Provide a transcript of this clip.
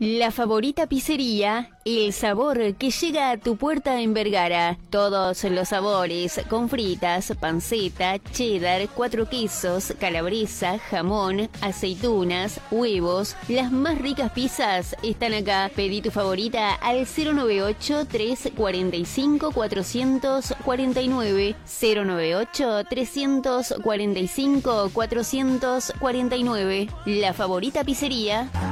La Favorita Pizzería, el sabor que llega a tu puerta en Vergara. Todos los sabores, con fritas, panceta, cheddar, 4 quesos, calabresa, jamón, aceitunas, huevos. Las más ricas pizzas están acá. Pedí tu favorita al 098-345-449. 098-345-449. La Favorita Pizzería.